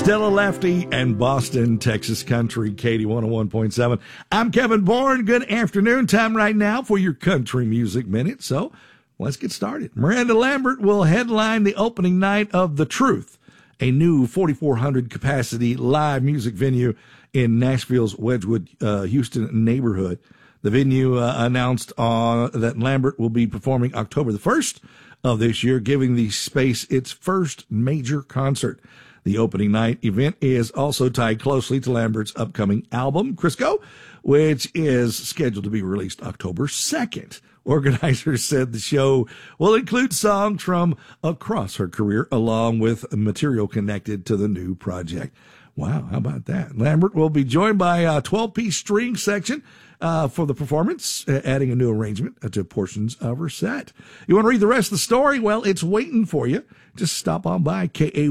Stella Lefty and Boston, Texas Country, Katie 101.7. I'm Kevin Bourne. Good afternoon. Time right now for your Country Music Minute. So let's get started. Miranda Lambert will headline the opening night of The Truth, a new 4,400 capacity live music venue in Nashville's Wedgwood, Houston neighborhood. The venue announced that Lambert will be performing October the 1st of this year, giving the space its first major concert. The opening night event is also tied closely to Lambert's upcoming album, Crisco, which is scheduled to be released October 2nd. Organizers said the show will include songs from across her career, along with material connected to the new project. Wow, how about that? Lambert will be joined by a 12-piece string section for the performance, adding a new arrangement to portions of her set. You want to read the rest of the story? Well, it's waiting for you. Just stop on by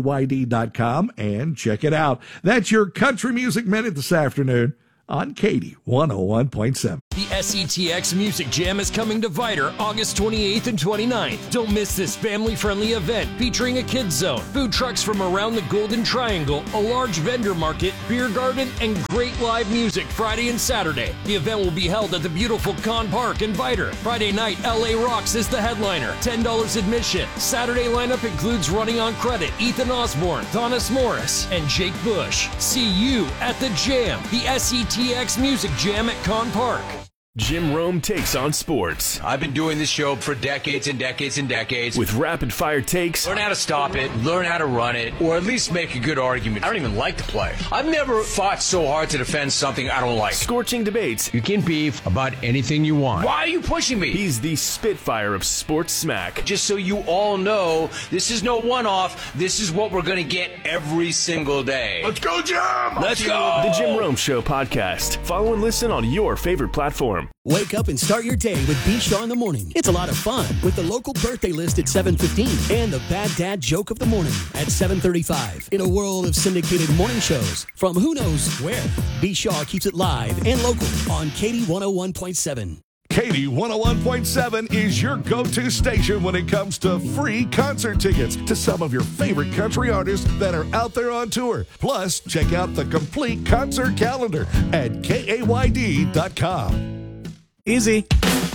KAYD.com and check it out. That's your Country Music Minute this afternoon on Katie 101.7. The SETX Music Jam is coming to Vidor August 28th and 29th. Don't miss this family-friendly event featuring a kids zone, food trucks from around the Golden Triangle, a large vendor market, beer garden, and great live music Friday and Saturday. The event will be held at the beautiful Con Park in Vidor. Friday night, LA Rocks is the headliner, $10 admission. Saturday lineup includes Running on Credit, Ethan Osborne, Thomas Morris, and Jake Bush. See you at the Jam, the SETX Music Jam at Con Park. Jim Rome takes on sports. I've been doing this show for decades and decades and decades. With rapid-fire takes. Learn how to stop it, learn how to run it, or at least make a good argument. I don't even like to play. I've never fought so hard to defend something I don't like. Scorching debates. You can beef about anything you want. Why are you pushing me? He's the Spitfire of sports smack. Just so you all know, this is no one-off. This is what we're going to get every single day. Let's go, Jim! Let's go! The Jim Rome Show podcast. Follow and listen on your favorite platform. Wake up and start your day with B. Shaw in the morning. It's a lot of fun with the local birthday list at 7:15 and the Bad Dad joke of the morning at 7:35. In a world of syndicated morning shows from who knows where, B. Shaw keeps it live and local on Katie 101.7. Katie 101.7 is your go-to station when it comes to free concert tickets to some of your favorite country artists that are out there on tour. Plus, check out the complete concert calendar at KAYD.com. Easy.